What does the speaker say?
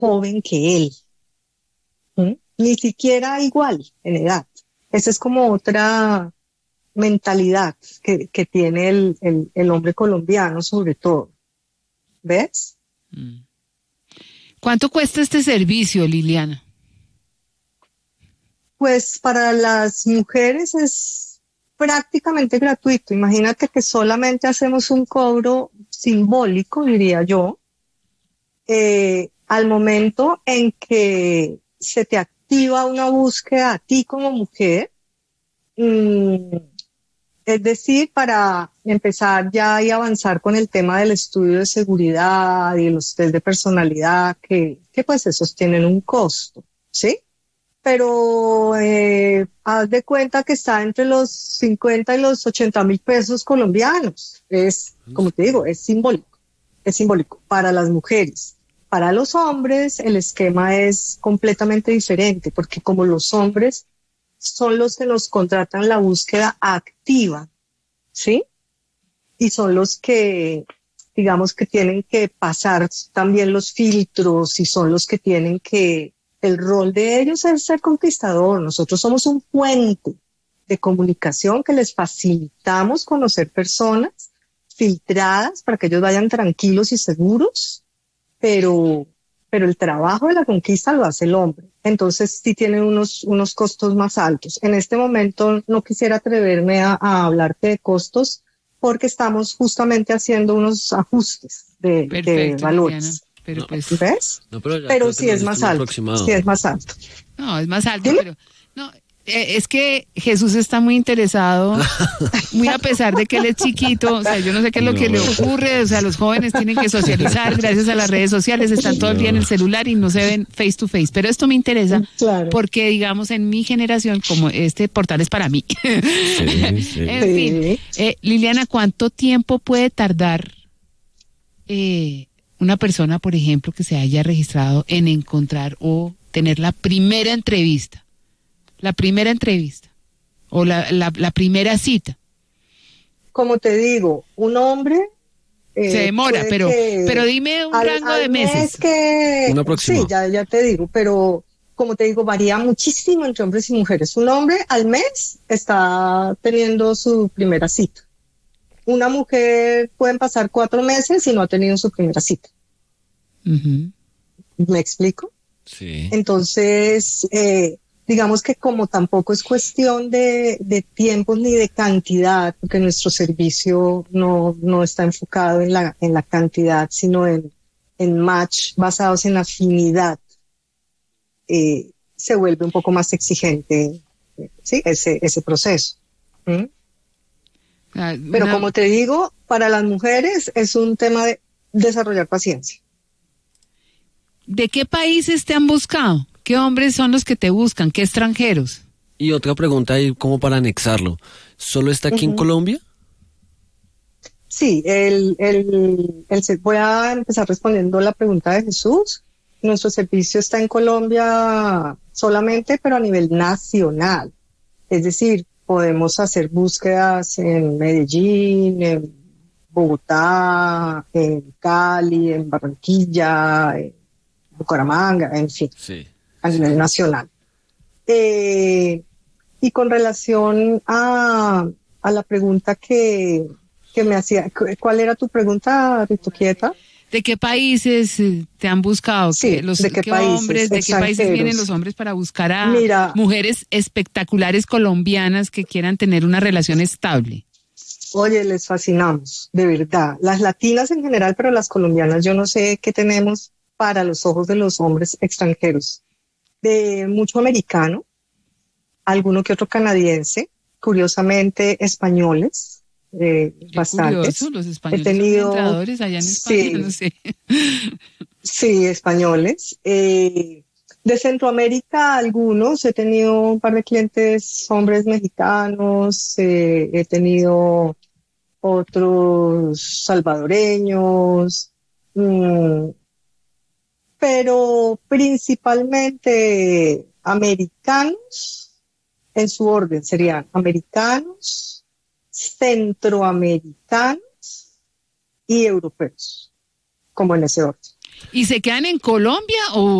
joven que él. ¿Mm? Ni siquiera igual en edad. Esa es como otra mentalidad que tiene el hombre colombiano sobre todo. ¿Ves? ¿Cuánto cuesta este servicio, Liliana? Pues para las mujeres es prácticamente gratuito. Imagínate que solamente hacemos un cobro simbólico, diría yo, al momento en que se te activa una búsqueda a ti como mujer, es decir, para empezar ya y avanzar con el tema del estudio de seguridad y los test de personalidad, que pues esos tienen un costo, ¿sí? Pero haz de cuenta que está entre los 50 y los 80,000 pesos colombianos. Es, como te digo, es simbólico para las mujeres. Para los hombres el esquema es completamente diferente, porque como los hombres son los que nos contratan la búsqueda activa, ¿sí? Y son los que, digamos, que tienen que pasar también los filtros y son los que tienen que, el rol de ellos es ser conquistador. Nosotros somos un puente de comunicación que les facilitamos conocer personas filtradas para que ellos vayan tranquilos y seguros, pero el trabajo de la conquista lo hace el hombre. Entonces sí tiene unos costos más altos. En este momento no quisiera atreverme a hablarte de costos porque estamos justamente haciendo unos ajustes de valores. Liliana, pero pues, ¿ves? No, pero sí es más alto. Sí es más alto. No, es más alto, ¿Dime? pero no. Es que Jesús está muy interesado, muy a pesar de que él es chiquito, o sea, yo no sé qué es lo que le ocurre, o sea, los jóvenes tienen que socializar gracias a las redes sociales, están todo el día en el celular y no se ven face to face, pero esto me interesa porque, digamos, en mi generación, como este portal es para mí, en fin, Liliana, ¿cuánto tiempo puede tardar una persona, por ejemplo, que se haya registrado en encontrar o tener la primera entrevista? La primera entrevista o la primera cita. Como te digo, un hombre se demora, pero dime un rango de meses. Una próxima. Sí, ya te digo, pero como te digo, varía muchísimo entre hombres y mujeres. Un hombre al mes está teniendo su primera cita. Una mujer pueden pasar 4 meses y no ha tenido su primera cita. Uh-huh. ¿Me explico? Sí. Entonces, digamos que como tampoco es cuestión de tiempos ni de cantidad, porque nuestro servicio no está enfocado en la cantidad, sino en match basados en afinidad, se vuelve un poco más exigente, ¿sí? ese proceso. ¿Mm? Pero como te digo, para las mujeres es un tema de desarrollar paciencia. ¿De qué países te han buscado? ¿Qué hombres son los que te buscan? ¿Qué extranjeros? Y otra pregunta ahí como para anexarlo. ¿Solo está aquí en Colombia? Sí, voy a empezar respondiendo la pregunta de Jesús. Nuestro servicio está en Colombia solamente, pero a nivel nacional. Es decir, podemos hacer búsquedas en Medellín, en Bogotá, en Cali, en Barranquilla, en Bucaramanga, en fin, a nivel nacional. Y con relación a la pregunta que me hacía, ¿cuál era tu pregunta, Rito Quieta? ¿De qué países te han buscado? Sí, ¿de qué países? Hombres, ¿de qué países vienen los hombres para buscar a mujeres espectaculares colombianas que quieran tener una relación estable? Oye, les fascinamos, de verdad. Las latinas en general, pero las colombianas, yo no sé qué tenemos para los ojos de los hombres extranjeros. De mucho americano, alguno que otro canadiense, curiosamente españoles, bastantes. Curioso, los españoles son entradores allá en España, no sé. Sí, españoles. De Centroamérica, algunos. He tenido un par de clientes hombres mexicanos, he tenido otros salvadoreños, pero principalmente americanos, en su orden serían americanos, centroamericanos y europeos, como en ese orden. ¿Y se quedan en Colombia o